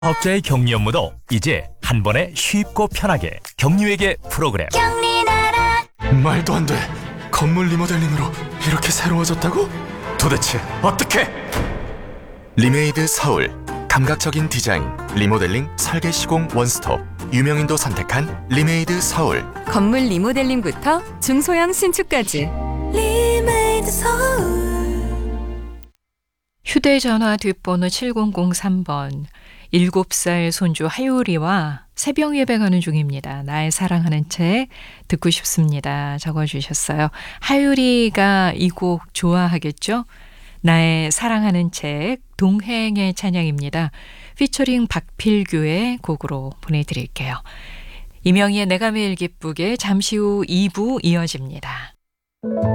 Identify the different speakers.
Speaker 1: 사업자의 격리 업무도 이제 한 번에 쉽고 편하게 격리회계 프로그램.
Speaker 2: 격리나라.
Speaker 3: 말도 안 돼. 건물 리모델링으로 이렇게 새로워졌다고? 도대체 어떻게? 리메이드 서울. 감각적인 디자인, 리모델링, 설계 시공 원스톱. 유명인도 선택한 리메이드 서울.
Speaker 4: 건물 리모델링부터 중소형 신축까지.
Speaker 2: 리메이드 서울.
Speaker 5: 휴대전화 뒷번호 7003번 7살 손주 하유리와 새벽 예배 가는 중입니다. 나의 사랑하는 책 듣고 싶습니다. 적어주셨어요. 하유리가 이 곡 좋아하겠죠? 나의 사랑하는 책 동행의 찬양입니다. 피처링 박필규의 곡으로 보내드릴게요. 이명희의 내가 매일 기쁘게 잠시 후 2부 이어집니다.